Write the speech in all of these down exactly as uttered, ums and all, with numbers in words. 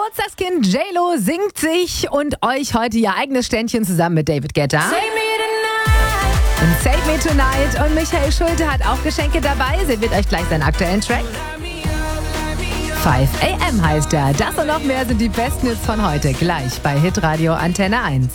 Geburtstagskind J-Lo singt sich und euch heute ihr eigenes Ständchen zusammen mit David Guetta. Und Save Me Tonight. Und Michael Schulte hat auch Geschenke dabei. Sie wird euch gleich seinen aktuellen Track. fünf a m heißt er. Das und noch mehr sind die besten Hits von heute. Gleich bei Hitradio Antenne eins.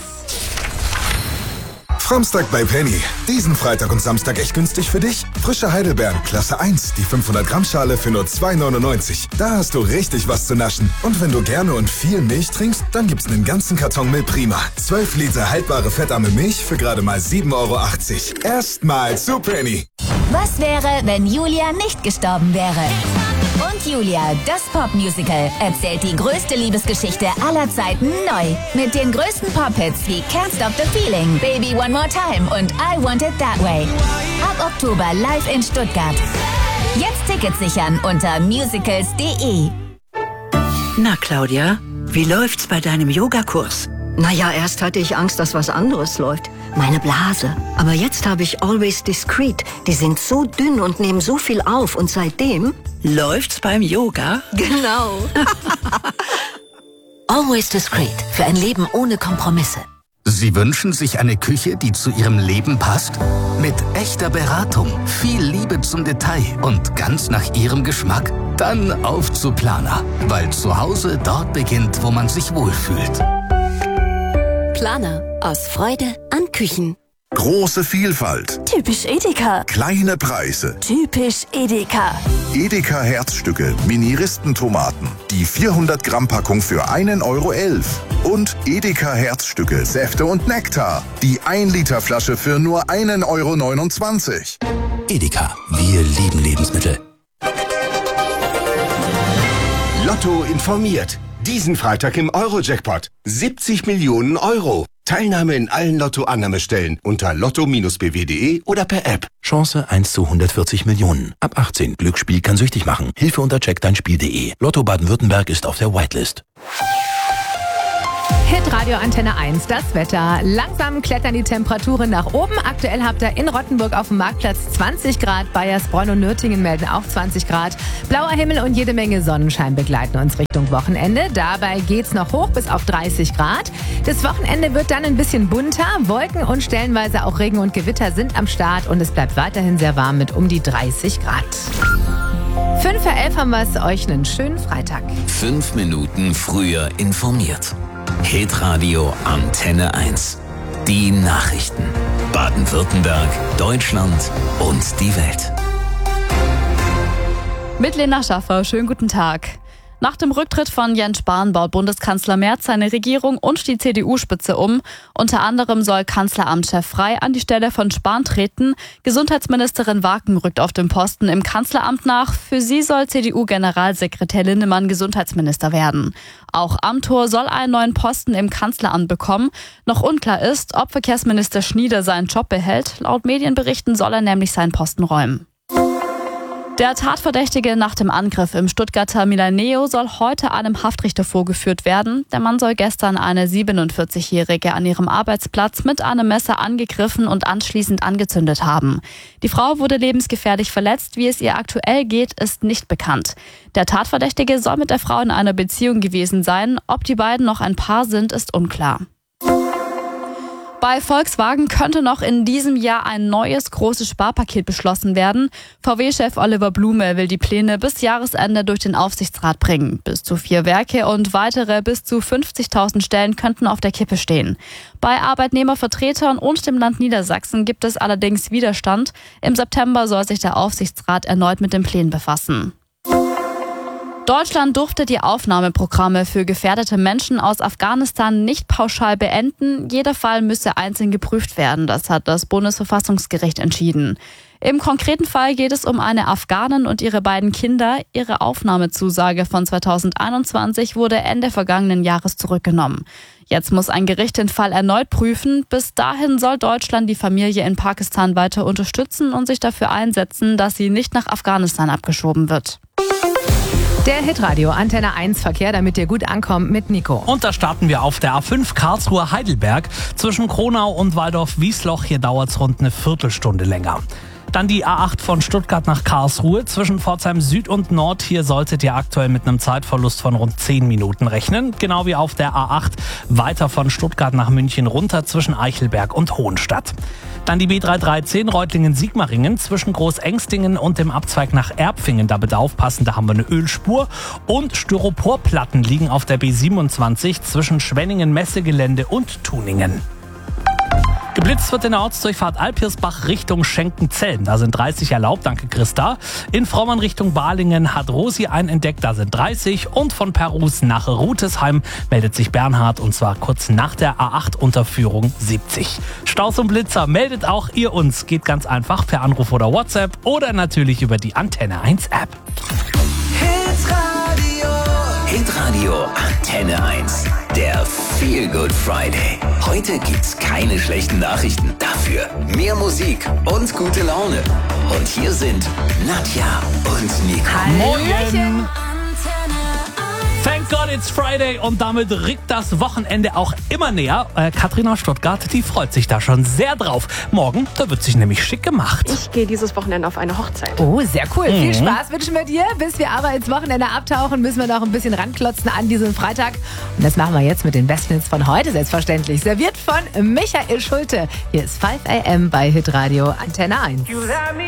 Framstag bei Penny. Diesen Freitag und Samstag echt günstig für dich. Frische Heidelbeeren, Klasse eins, die fünfhundert Gramm Schale für nur zwei neunundneunzig. Da hast du richtig was zu naschen. Und wenn du gerne und viel Milch trinkst, dann gibt's einen ganzen Karton Milprima. zwölf Liter haltbare fettarme Milch für gerade mal sieben Euro achtzig. Erstmal zu Penny. Was wäre, wenn Julia nicht gestorben wäre? Und Julia, das Popmusical, erzählt die größte Liebesgeschichte aller Zeiten neu. Mit den größten Pop-Hits wie Can't Stop the Feeling, Baby One More Time und I Want It That Way. Ab Oktober live in Stuttgart. Jetzt Tickets sichern unter musicals punkt de. Na, Claudia, wie läuft's bei deinem Yogakurs? Naja, erst hatte ich Angst, dass was anderes läuft. Meine Blase. Aber jetzt habe ich Always Discreet. Die sind so dünn und nehmen so viel auf. Und seitdem... Läuft's beim Yoga? Genau. Always Discreet. Für ein Leben ohne Kompromisse. Sie wünschen sich eine Küche, die zu Ihrem Leben passt? Mit echter Beratung, viel Liebe zum Detail und ganz nach Ihrem Geschmack? Dann auf zu Plana, weil zu Hause dort beginnt, wo man sich wohlfühlt. Plana. Aus Freude an Küchen. Große Vielfalt. Typisch Edeka. Kleine Preise. Typisch Edeka. Edeka Herzstücke, Mini-Ristentomaten. Die vierhundert Gramm Packung für einen Euro elf. Und Edeka Herzstücke, Säfte und Nektar. Die ein Liter Flasche für nur einen Euro neunundzwanzig. Edeka, wir lieben Lebensmittel. Lotto informiert. Diesen Freitag im Euro-Jackpot. siebzig Millionen Euro. Teilnahme in allen Lotto-Annahmestellen unter lotto Bindestrich b w punkt de oder per App. Chance eins zu hundertvierzig Millionen. Ab achtzehn. Glücksspiel kann süchtig machen. Hilfe unter check dein Spiel punkt de. Lotto Baden-Württemberg ist auf der Whitelist. Hitradio Antenne eins, das Wetter. Langsam klettern die Temperaturen nach oben. Aktuell habt ihr in Rottenburg auf dem Marktplatz zwanzig Grad. Bayersbronn und Nürtingen melden auch zwanzig Grad. Blauer Himmel und jede Menge Sonnenschein begleiten uns Richtung Wochenende. Dabei geht's noch hoch bis auf dreißig Grad. Das Wochenende wird dann ein bisschen bunter. Wolken und stellenweise auch Regen und Gewitter sind am Start und es bleibt weiterhin sehr warm mit um die dreißig Grad. fünf vor elf haben wir es euch einen schönen Freitag. Fünf Minuten früher informiert. Hitradio Antenne eins. Die Nachrichten. Baden-Württemberg, Deutschland und die Welt. Mit Lena Schaffer, schönen guten Tag. Nach dem Rücktritt von Jens Spahn baut Bundeskanzler Merz seine Regierung und die C D U-Spitze um. Unter anderem soll Kanzleramtschef Frey an die Stelle von Spahn treten. Gesundheitsministerin Waken rückt auf dem Posten im Kanzleramt nach. Für sie soll C D U-Generalsekretär Linnemann Gesundheitsminister werden. Auch Amthor soll einen neuen Posten im Kanzleramt bekommen. Noch unklar ist, ob Verkehrsminister Schnieder seinen Job behält. Laut Medienberichten soll er nämlich seinen Posten räumen. Der Tatverdächtige nach dem Angriff im Stuttgarter Milaneo soll heute einem Haftrichter vorgeführt werden. Der Mann soll gestern eine siebenundvierzigjährige an ihrem Arbeitsplatz mit einem Messer angegriffen und anschließend angezündet haben. Die Frau wurde lebensgefährlich verletzt. Wie es ihr aktuell geht, ist nicht bekannt. Der Tatverdächtige soll mit der Frau in einer Beziehung gewesen sein. Ob die beiden noch ein Paar sind, ist unklar. Bei Volkswagen könnte noch in diesem Jahr ein neues großes Sparpaket beschlossen werden. V W-Chef Oliver Blume will die Pläne bis Jahresende durch den Aufsichtsrat bringen. Bis zu vier Werke und weitere bis zu fünfzigtausend Stellen könnten auf der Kippe stehen. Bei Arbeitnehmervertretern und dem Land Niedersachsen gibt es allerdings Widerstand. Im September soll sich der Aufsichtsrat erneut mit den Plänen befassen. Deutschland durfte die Aufnahmeprogramme für gefährdete Menschen aus Afghanistan nicht pauschal beenden. Jeder Fall müsse einzeln geprüft werden. Das hat das Bundesverfassungsgericht entschieden. Im konkreten Fall geht es um eine Afghanin und ihre beiden Kinder. Ihre Aufnahmezusage von zweitausendeinundzwanzig wurde Ende vergangenen Jahres zurückgenommen. Jetzt muss ein Gericht den Fall erneut prüfen. Bis dahin soll Deutschland die Familie in Pakistan weiter unterstützen und sich dafür einsetzen, dass sie nicht nach Afghanistan abgeschoben wird. Der Hitradio Antenne eins Verkehr, damit ihr gut ankommt mit Nico. Und da starten wir auf der A fünf Karlsruhe-Heidelberg. Zwischen Kronau und Waldorf-Wiesloch. Hier dauert es rund eine Viertelstunde länger. Dann die A acht von Stuttgart nach Karlsruhe zwischen Pforzheim Süd und Nord. Hier solltet ihr aktuell mit einem Zeitverlust von rund zehn Minuten rechnen. Genau wie auf der A acht weiter von Stuttgart nach München runter zwischen Eichelberg und Hohenstadt. Dann die B drei dreizehn Reutlingen-Sigmaringen zwischen Großengstingen und dem Abzweig nach Erbfingen. Da bitte aufpassen, da haben wir eine Ölspur. Und Styroporplatten liegen auf der B siebenundzwanzig zwischen Schwenningen-Messegelände und Tuningen. Geblitzt wird in der Ortsdurchfahrt Alpirsbach Richtung Schenkenzell. Da sind dreißig erlaubt, danke Christa. In Frommern Richtung Balingen hat Rosi einen entdeckt, da sind dreißig. Und von Perus nach Rutesheim meldet sich Bernhard, und zwar kurz nach der A acht Unterführung siebzig. Staus und Blitzer meldet auch ihr uns. Geht ganz einfach per Anruf oder WhatsApp oder natürlich über die Antenne eins App. Hitradio. Hitradio Antenne eins. Der Feel Good Friday. Heute gibt's keine schlechten Nachrichten. Dafür mehr Musik und gute Laune. Und hier sind Nadja und Nico. Moin! Thank God it's Friday und damit rückt das Wochenende auch immer näher. Äh, Katrin aus Stuttgart, die freut sich da schon sehr drauf. Morgen, da wird sich nämlich schick gemacht. Ich gehe dieses Wochenende auf eine Hochzeit. Oh, sehr cool. Mhm. Viel Spaß wünschen wir dir. Bis wir aber ins Wochenende abtauchen, müssen wir noch ein bisschen ranklotzen an diesem Freitag. Und das machen wir jetzt mit den besten Hits von heute, selbstverständlich. Serviert von Michael Schulte. Hier ist fünf a m bei Hitradio Antenne eins.